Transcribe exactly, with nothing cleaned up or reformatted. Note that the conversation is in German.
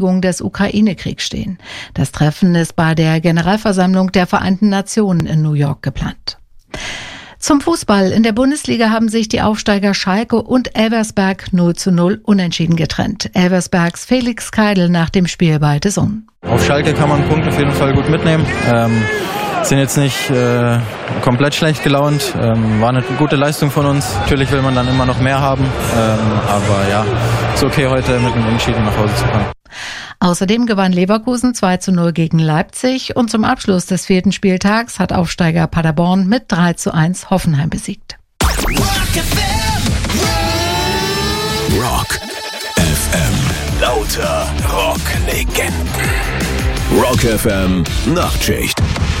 des Ukraine-Kriegs stehen. Das Treffen ist bei der Generalversammlung der Vereinten Nationen in New York geplant. Zum Fußball. In der Bundesliga haben sich die Aufsteiger Schalke und Elversberg null zu null unentschieden getrennt. Elversbergs Felix Keidel nach dem Spiel bei D A Z N. Auf Schalke kann man einen Punkt auf jeden Fall gut mitnehmen. Ähm, sind jetzt nicht äh, komplett schlecht gelaunt. Ähm, war eine gute Leistung von uns. Natürlich will man dann immer noch mehr haben. Ähm, aber ja, ist okay, heute mit einem Unentschieden nach Hause zu kommen. Außerdem gewann Leverkusen zwei zu null gegen Leipzig und zum Abschluss des vierten Spieltags hat Aufsteiger Paderborn mit drei zu eins Hoffenheim besiegt. Rock F M. Lauter Rocklegenden. Rock F M Nachtschicht.